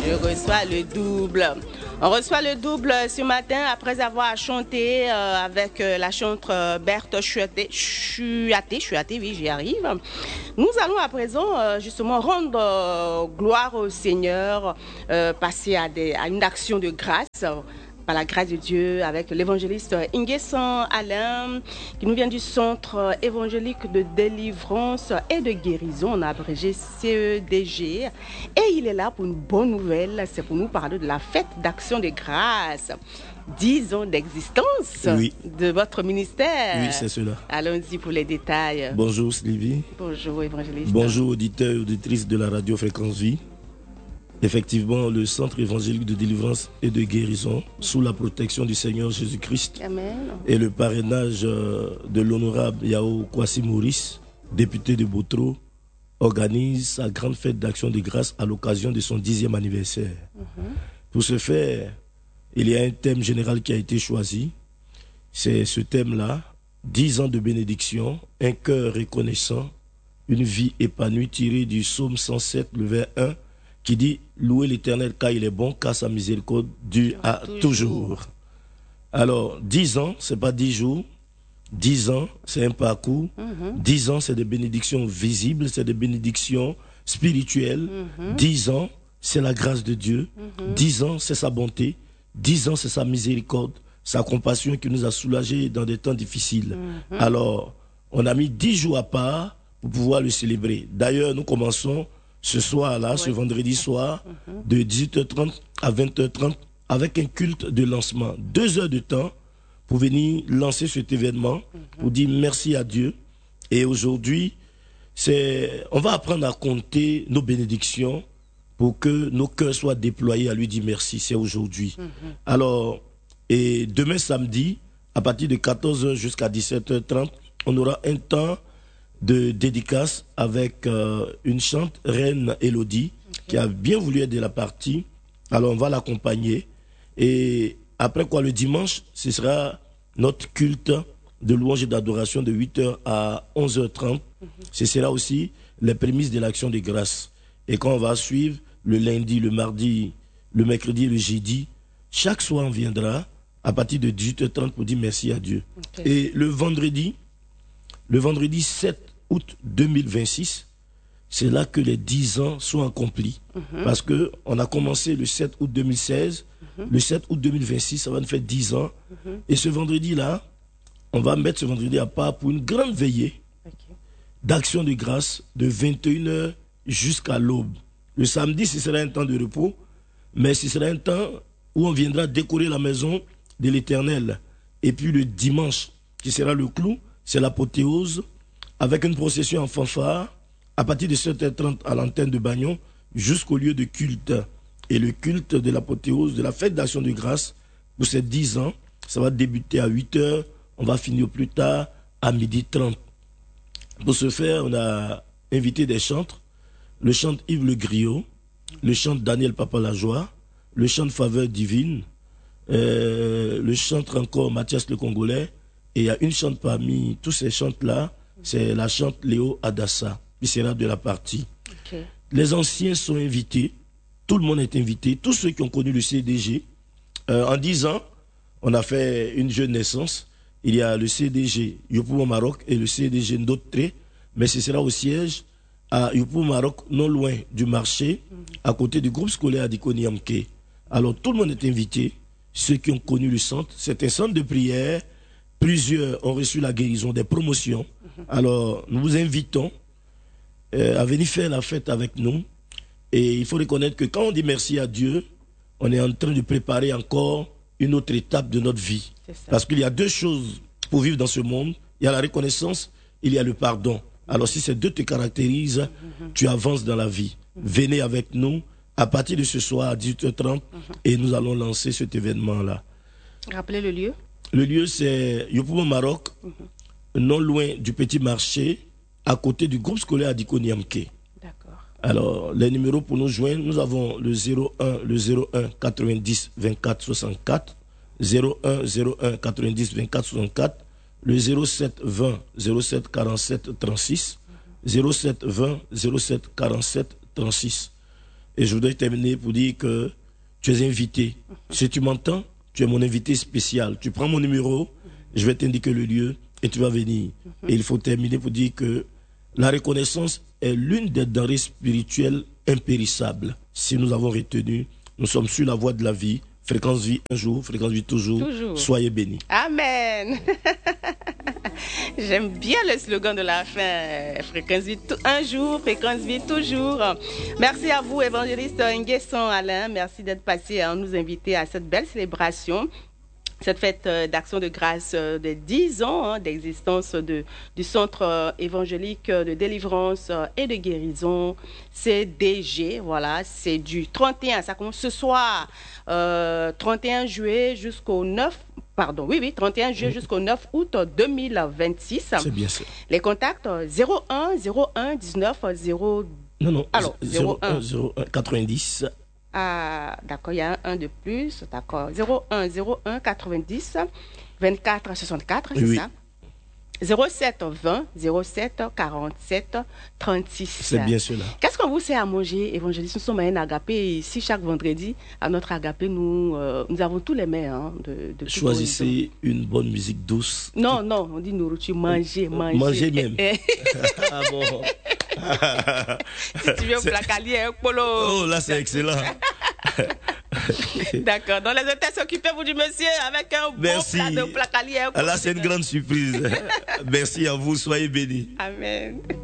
je reçois le double. On reçoit le double ce matin après avoir chanté avec la chanteuse Berthe Chuaté, oui, j'y arrive. Nous allons à présent justement rendre gloire au Seigneur, passer à une action de grâce. Par la grâce de Dieu, avec l'évangéliste Inguessan Alain, qui nous vient du Centre évangélique de délivrance et de guérison, on a abrégé CEDG. Et il est là pour une bonne nouvelle, c'est pour nous parler de la fête d'action de grâce. 10 ans d'existence de votre ministère. Oui, c'est cela. Allons-y pour les détails. Bonjour Sylvie. Bonjour évangéliste. Bonjour auditeurs et auditrices de la radio Fréquence Vie. Effectivement, le Centre évangélique de délivrance et de guérison, sous la protection du Seigneur Jésus-Christ, Amen. Et le parrainage de l'honorable Yao Kwasi Maurice, député de Botro, organise sa grande fête d'action de grâce à l'occasion de son 10e anniversaire. Pour ce faire, il y a un thème général qui a été choisi. C'est ce thème-là, 10 ans de bénédiction, un cœur reconnaissant, une vie épanouie, tiré du psaume 107, le vers 1, qui dit « Louez l'Éternel car il est bon, car sa miséricorde dure à toujours ». Alors, 10 ans, ce n'est pas 10 jours. 10 ans, c'est un parcours. 10 ans, c'est des bénédictions visibles, c'est des bénédictions spirituelles. 10 ans, c'est la grâce de Dieu. 10 ans, c'est sa bonté. 10 ans, c'est sa miséricorde, sa compassion qui nous a soulagés dans des temps difficiles. Alors, on a mis 10 jours à part pour pouvoir le célébrer. D'ailleurs, nous commençons ce soir-là, ce vendredi soir, de 18h30 à 20h30, avec un culte de lancement. 2 heures de temps pour venir lancer cet événement, pour dire merci à Dieu. Et aujourd'hui, on va apprendre à compter nos bénédictions pour que nos cœurs soient déployés à lui dire merci. C'est aujourd'hui. Alors, et demain samedi, à partir de 14h jusqu'à 17h30, on aura un temps de dédicace avec une chante, Reine Élodie, qui a bien voulu être de la partie. Alors on va l'accompagner. Et après quoi, le dimanche, ce sera notre culte de louange et d'adoration de 8h à 11h30. Ce sera aussi les prémices de l'action de grâce. Et quand on va suivre le lundi, le mardi, le mercredi et le jeudi, chaque soir on viendra à partir de 18h30 pour dire merci à Dieu. Et le vendredi 7 août 2026, c'est là que les 10 ans sont accomplis. Parce qu'on a commencé le 7 août 2016, le 7 août 2026, ça va nous faire 10 ans. Et ce vendredi-là, on va mettre ce vendredi à part pour une grande veillée d'action de grâce de 21h jusqu'à l'aube. Le samedi, ce sera un temps de repos, mais ce sera un temps où on viendra décorer la maison de l'Éternel. Et puis le dimanche, qui sera le clou, c'est l'apothéose, avec une procession en fanfare, à partir de 7h30 à l'antenne de Bagnon, jusqu'au lieu de culte. Et le culte de l'apothéose, de la fête d'action de grâce, pour ces 10 ans, ça va débuter à 8h, on va finir plus tard, à 12h30. Pour ce faire, on a invité des chantres, le chante Yves Le Griot, le chante Daniel Papa Lajoie, le chante Faveur Divine, le chante encore Mathias le Congolais, et il y a une chante parmi tous ces chantes-là, c'est la chante Léo Adassa, qui sera de la partie. Les anciens sont invités, tout le monde est invité, tous ceux qui ont connu le CDG. En 10 ans, on a fait une jeune naissance. Il y a le CDG Yopou au Maroc et le CDG Ndotré, mais ce sera au siège à Yopou au Maroc, non loin du marché, à côté du groupe scolaire Adikoni Amke. Alors tout le monde est invité, ceux qui ont connu le centre. C'est un centre de prière. Plusieurs ont reçu la guérison, des promotions. Alors, nous vous invitons à venir faire la fête avec nous. Et il faut reconnaître que quand on dit merci à Dieu, on est en train de préparer encore une autre étape de notre vie. Parce qu'il y a 2 choses pour vivre dans ce monde. Il y a la reconnaissance, il y a le pardon. Alors, si ces 2 te caractérisent, tu avances dans la vie. Venez avec nous à partir de ce soir à 18h30 et nous allons lancer cet événement-là. Rappelez le lieu. Le lieu, c'est Yopou au Maroc, non loin du petit marché, à côté du groupe scolaire Adikoni Amke. D'accord. Alors, les numéros pour nous joindre, nous avons le 01 90 24 64, 01 90 24 64, le 07 20 07 47 36, 07 20 07 47 36. Et je voudrais terminer pour dire que tu es invité. Si tu m'entends, tu es mon invité spécial. Tu prends mon numéro, je vais t'indiquer le lieu et tu vas venir. Et il faut terminer pour dire que la reconnaissance est l'une des denrées spirituelles impérissables. Si nous avons retenu, nous sommes sur la voie de la vie. Fréquence vie un jour, fréquence vie toujours. Soyez bénis. Amen. J'aime bien le slogan de la fin. Fréquence vie un jour, fréquence vie toujours. Merci à vous, évangéliste Nguesson Alain. Merci d'être passé à nous inviter à cette belle célébration. Cette fête d'action de grâce de 10 ans d'existence du Centre évangélique de délivrance et de guérison, CDG. Voilà, c'est du 31, ça commence ce soir, 31 juillet jusqu'au 9, pardon, oui, 31 juillet jusqu'au 9 août 2026. C'est bien ça. Les contacts 01 01 19 0. Non, alors 01 90. Ah, d'accord, il y a un de plus, d'accord. 01 01 90 24 64, c'est ça? 07 20 07 47 36. C'est bien cela. Qu'est-ce qu'on vous sert à manger, évangéliste? Nous sommes à un agapé et ici, chaque vendredi, à notre agapé, nous avons tous les mets de Choisissez une bonne musique douce. Non, on dit nourriture, manger. Manger même. Ah bon. Si tu veux placalier, un polo. Oh, là, c'est excellent. D'accord. Donc, les hôtels s'occupez-vous du monsieur avec un bon plat de placalier. Là, c'est une grande surprise. Merci à vous. Soyez bénis. Amen.